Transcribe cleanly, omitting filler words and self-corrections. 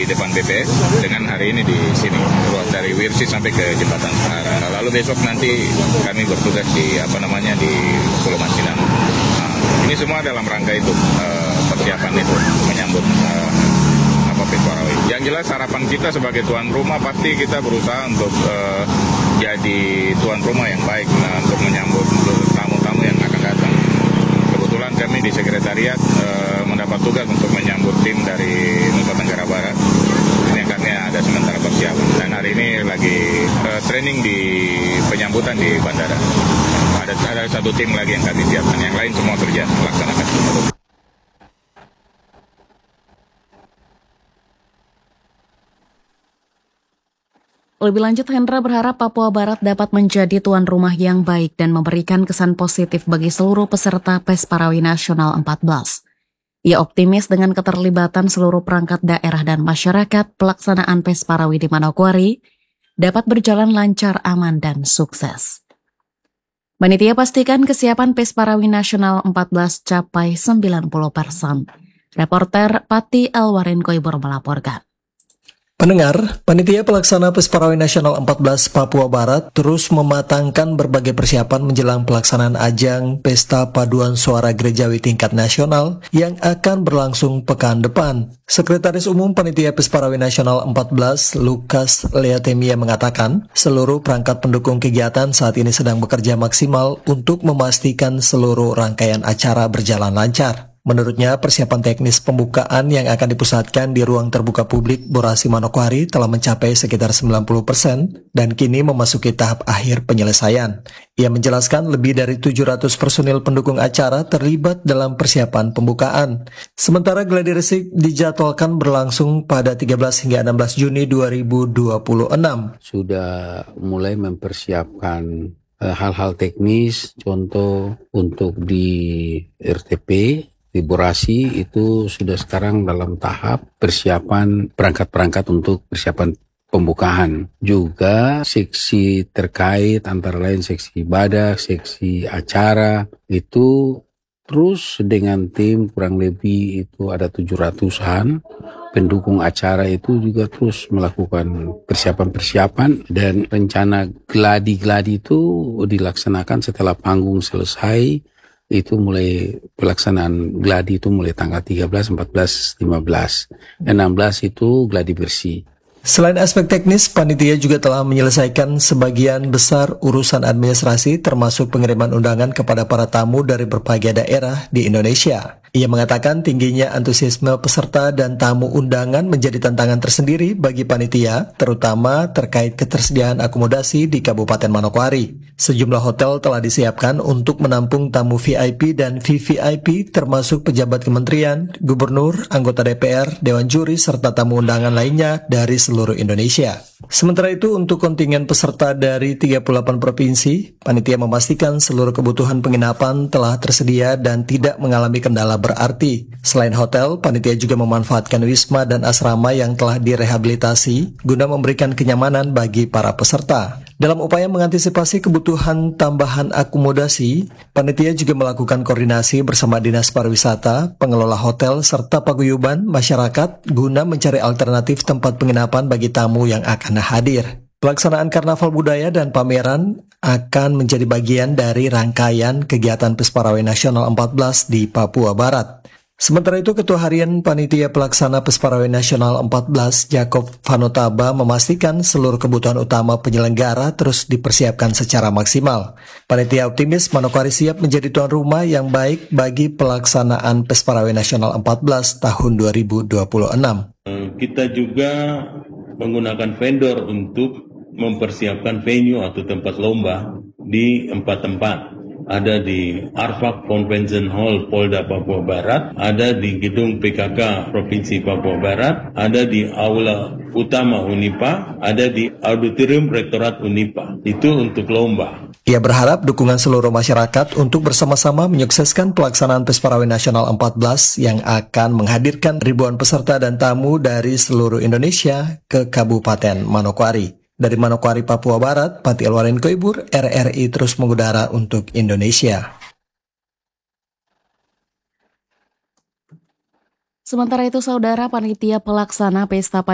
depan BPS dengan hari ini di sini, ruas dari Wirsi sampai ke Jembatan Sahara. Lalu besok nanti kami bertugas di di Pulau Masinang. Ini semua dalam rangka itu, persiapan itu menyambut PES Parawi. Yang jelas harapan kita sebagai tuan rumah pasti kita berusaha untuk jadi tuan rumah yang baik untuk menyambut tamu-tamu yang akan datang. Kebetulan kami di sekretariat mendapat tugas untuk menyambut tim dari Nusa Tenggara Barat. Ini kami ada sementara persiapan dan hari ini lagi training di penyambutan di bandara. Ada satu tim lagi yang kami siapkan, yang lain semua kerja melaksanakan. Lebih lanjut, Hendra berharap Papua Barat dapat menjadi tuan rumah yang baik dan memberikan kesan positif bagi seluruh peserta PES Parawi Nasional 14. Ia optimis dengan keterlibatan seluruh perangkat daerah dan masyarakat, pelaksanaan PES Parawi di Manokwari dapat berjalan lancar, aman, dan sukses. Panitia pastikan kesiapan PES Parawi Nasional 14 capai 90%. Reporter Pati Elwarin Koibor melaporkan. Pendengar, Panitia Pelaksana PES Parawi Nasional 14 Papua Barat terus mematangkan berbagai persiapan menjelang pelaksanaan ajang Pesta Paduan Suara Gerejawi tingkat nasional yang akan berlangsung pekan depan. Sekretaris Umum Panitia PES Parawi Nasional 14, Lukas Leatemia mengatakan, seluruh perangkat pendukung kegiatan saat ini sedang bekerja maksimal untuk memastikan seluruh rangkaian acara berjalan lancar. Menurutnya, persiapan teknis pembukaan yang akan dipusatkan di ruang terbuka publik Borasi Manokwari telah mencapai sekitar 90% dan kini memasuki tahap akhir penyelesaian. Ia menjelaskan lebih dari 700 personil pendukung acara terlibat dalam persiapan pembukaan. Sementara gladi resik dijadwalkan berlangsung pada 13 hingga 16 Juni 2026. Sudah mulai mempersiapkan hal-hal teknis, contoh untuk di RTP, di Borasi itu sudah sekarang dalam tahap persiapan perangkat-perangkat untuk persiapan pembukaan. Juga seksi terkait antara lain seksi ibadah, seksi acara itu terus dengan tim kurang lebih itu ada 700-an. Pendukung acara itu juga terus melakukan persiapan-persiapan dan rencana gladi-gladi itu dilaksanakan setelah panggung selesai. Itu mulai pelaksanaan gladi itu mulai tanggal 13, 14, 15. 16 itu gladi bersih. Selain aspek teknis, panitia juga telah menyelesaikan sebagian besar urusan administrasi termasuk pengiriman undangan kepada para tamu dari berbagai daerah di Indonesia. Ia mengatakan tingginya antusiasme peserta dan tamu undangan menjadi tantangan tersendiri bagi panitia, terutama terkait ketersediaan akomodasi di Kabupaten Manokwari. Sejumlah hotel telah disiapkan untuk menampung tamu VIP dan VVIP termasuk pejabat kementerian, gubernur, anggota DPR, Dewan Juri, serta tamu undangan lainnya dari seluruh Indonesia. Sementara itu, untuk kontingen peserta dari 38 provinsi, panitia memastikan seluruh kebutuhan penginapan telah tersedia dan tidak mengalami kendala berarti. Selain hotel, panitia juga memanfaatkan wisma dan asrama yang telah direhabilitasi guna memberikan kenyamanan bagi para peserta. Dalam upaya mengantisipasi kebutuhan tambahan akomodasi, panitia juga melakukan koordinasi bersama Dinas Pariwisata, pengelola hotel, serta paguyuban masyarakat guna mencari alternatif tempat penginapan bagi tamu yang akan hadir. Pelaksanaan karnaval budaya dan pameran akan menjadi bagian dari rangkaian kegiatan PES Parawi Nasional 14 di Papua Barat. Sementara itu, Ketua Harian Panitia Pelaksana PES Parawi Nasional 14, Jacob Vanotaba, memastikan seluruh kebutuhan utama penyelenggara terus dipersiapkan secara maksimal. Panitia optimis Manokwari siap menjadi tuan rumah yang baik bagi pelaksanaan PES Parawi Nasional 14 tahun 2026. Kita juga menggunakan vendor untuk mempersiapkan venue atau tempat lomba di 4 tempat. Ada di Arfak Convention Hall Polda Papua Barat, ada di Gedung PKK Provinsi Papua Barat, ada di Aula Utama Unipa, ada di Auditorium Rektorat Unipa. Itu untuk lomba. Ia berharap dukungan seluruh masyarakat untuk bersama-sama menyukseskan pelaksanaan PES Parawi Nasional 14 yang akan menghadirkan ribuan peserta dan tamu dari seluruh Indonesia ke Kabupaten Manokwari. Dari Manokwari, Papua Barat, Pati Elwarin Koibur, RRI terus mengudara untuk Indonesia. Sementara itu, Saudara, Panitia Pelaksana Pesta